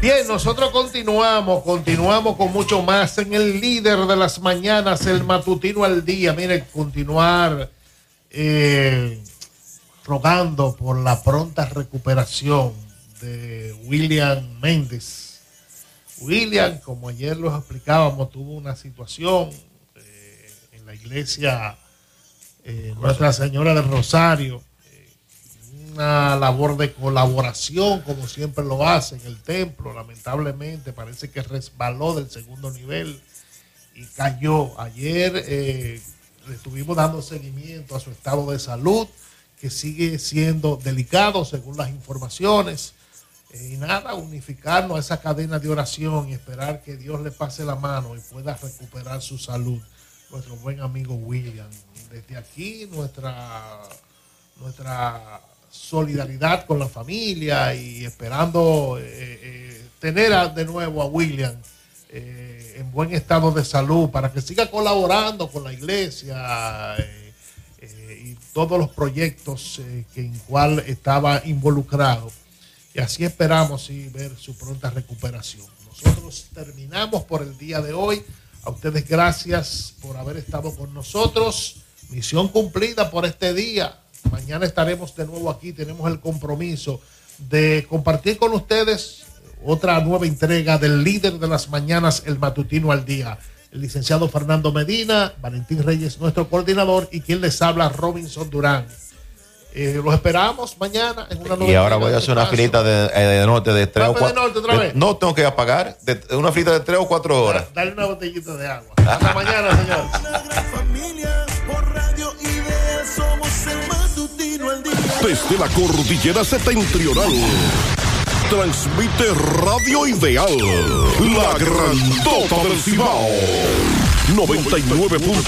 Bien, nosotros continuamos con mucho más en el líder de las mañanas, el matutino al día. Miren, continuar rogando por la pronta recuperación de William Méndez. William, como ayer los explicábamos, tuvo una situación en la iglesia Nuestra Señora del Rosario, una labor de colaboración como siempre lo hace en el templo. Lamentablemente parece que resbaló del segundo nivel y cayó. Ayer le estuvimos dando seguimiento a su estado de salud, que sigue siendo delicado según las informaciones, y nada, unificarnos a esa cadena de oración y esperar que Dios le pase la mano y pueda recuperar su salud, nuestro buen amigo William. Desde aquí nuestra solidaridad con la familia y esperando tener de nuevo a William en buen estado de salud para que siga colaborando con la iglesia y todos los proyectos en cual estaba involucrado, y así esperamos ver su pronta recuperación. Nosotros terminamos por el día de hoy. A ustedes gracias por haber estado con nosotros. Misión cumplida por este día. Mañana estaremos de nuevo aquí. Tenemos el compromiso de compartir con ustedes otra nueva entrega del líder de las mañanas, el matutino al día. El licenciado Fernando Medina, Valentín Reyes, nuestro coordinador, y quien les habla, Robinson Durán. Los esperamos mañana en una nueva. Y ahora voy a hacer una filita de norte de 3 o 4 horas. No tengo que apagar. Una filita de 3 o 4 horas. Dale una botellita de agua. Hasta mañana, señor. Desde la cordillera septentrional transmite Radio Ideal, la grandota del Cibao, 99.